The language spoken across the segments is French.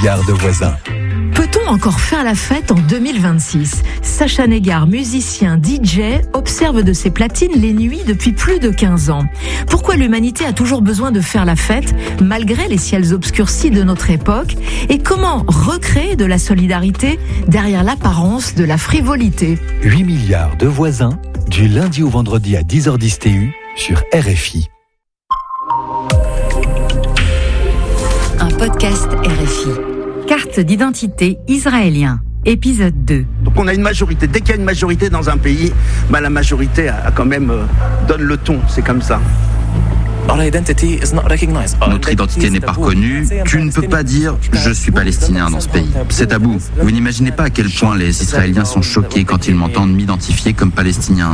milliards de voisins. Peut-on encore faire la fête en 2026 ? Sacha Neggar, musicien, DJ, observe de ses platines les nuits depuis plus de 15 ans. Pourquoi l'humanité a toujours besoin de faire la fête, malgré les ciels obscurcis de notre époque ? Et comment recréer de la solidarité derrière l'apparence de la frivolité ? 8 milliards de voisins, du lundi au vendredi à 10h10 TU sur RFI. Un podcast RFI. Carte d'identité israélien, épisode 2. Donc on a une majorité. Dès qu'il y a une majorité dans un pays, la majorité a quand même donne le ton. C'est comme ça. Notre identité n'est pas reconnue. Tu ne peux pas dire « je suis palestinien » dans ce pays. C'est tabou. Vous n'imaginez pas à quel point les Israéliens sont choqués quand ils m'entendent m'identifier comme palestinien.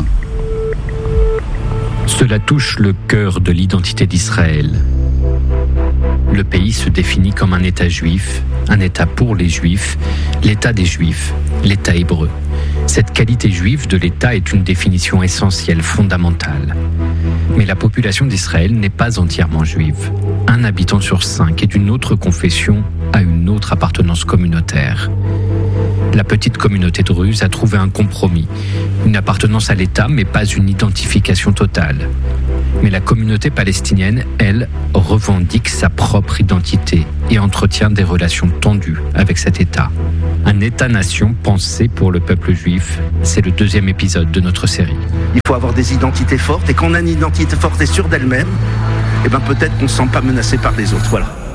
Cela touche le cœur de l'identité d'Israël. Le pays se définit comme un État juif, un État pour les Juifs, l'État des Juifs, l'État hébreu. Cette qualité juive de l'État est une définition essentielle, fondamentale. Mais la population d'Israël n'est pas entièrement juive. Un habitant sur 5 est d'une autre confession, a une autre appartenance communautaire. La petite communauté druze a trouvé un compromis, une appartenance à l'État mais pas une identification totale. Mais la communauté palestinienne, elle, revendique sa propre identité et entretient des relations tendues avec cet État. Un État-nation pensé pour le peuple juif, c'est le 2e épisode de notre série. Il faut avoir des identités fortes et quand on a une identité forte et sûre d'elle-même, peut-être qu'on ne se sent pas menacé par les autres. Voilà.